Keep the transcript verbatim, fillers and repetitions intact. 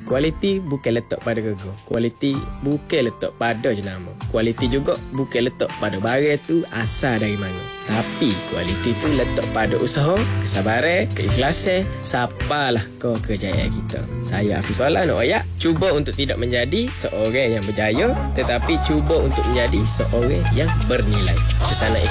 Kualiti bukan letak pada rego. Kualiti bukan letak pada jenama. Kualiti juga bukan letak pada barang tu asal dari mana. Tapi kualiti tu letak pada usaha, kesabaran, keikhlasan, sapalah kau kejayaan kita. Saya Hafiz Soalan nak ayat, cuba untuk tidak menjadi seorang yang berjaya, tetapi cuba untuk menjadi seorang yang bernilai. Kesana